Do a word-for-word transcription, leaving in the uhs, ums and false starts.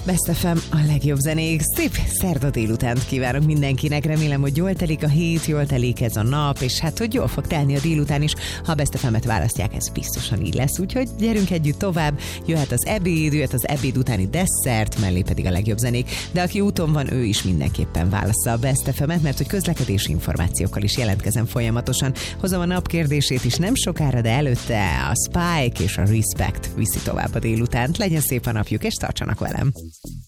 Best ef em, a legjobb zenék. Szép szerda délutánt kívánok mindenkinek. Remélem, hogy jól telik a hét, jól telik ez a nap, és hát, hogy jól fog telni a délután is. Ha a Best ef emet választják, ez biztosan így lesz. Úgyhogy gyerünk együtt tovább. Jöhet az ebéd, jöhet az ebéd utáni desszert, mellé pedig a legjobb zenék. De aki úton van, ő is mindenképpen válassza a Best ef emet, mert hogy közlekedési információkkal is jelentkezem folyamatosan. Hozom a nap kérdését is nem sokára, de előtte a Spike és a Respect viszi tovább a délutánt. Legyen szép a napjuk, és tartsanak velem!